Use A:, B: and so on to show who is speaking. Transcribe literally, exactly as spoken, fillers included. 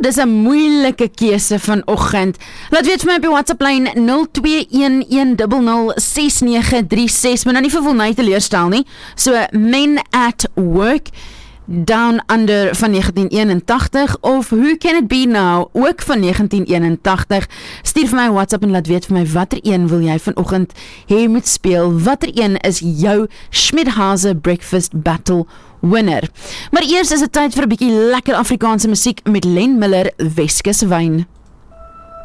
A: dis 'n moeilike keuse vanoggend. Laat weet vir my op die WhatsApp lyn nul twee een een nul nul ses nege drie ses, maar nou nie vir wil my teleurstel nie. So Men at Work, Down Under van negentien eenentagtig of Who Can It Be Now ook van negentien eenentagtig. Stuur vir my WhatsApp en laat weet vir my watter een wil jy vanoggend hê moet speel. Watter een is jou Schmidhauser Breakfast Battle winner. Maar eers is dit tyd vir 'n bietjie lekker Afrikaanse musiek met Len Miller, Weskus Wyn.